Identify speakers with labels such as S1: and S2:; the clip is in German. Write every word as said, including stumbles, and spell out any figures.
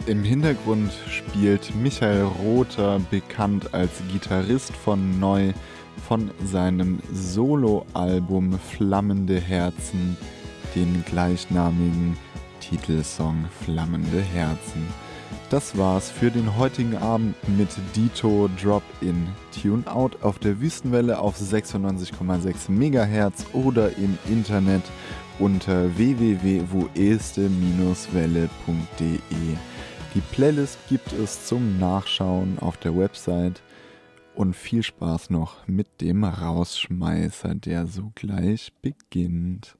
S1: Im Hintergrund spielt Michael Rother, bekannt als Gitarrist von Neu, von seinem Soloalbum Flammende Herzen, den gleichnamigen Titelsong Flammende Herzen. Das war's für den heutigen Abend mit Dito Drop-In. Tune out auf der Wüstenwelle auf sechsundneunzig Komma sechs Megahertz oder im Internet unter w w w punkt wo este welle punkt de. Die Playlist gibt es zum Nachschauen auf der Website und viel Spaß noch mit dem Rausschmeißer, der sogleich beginnt.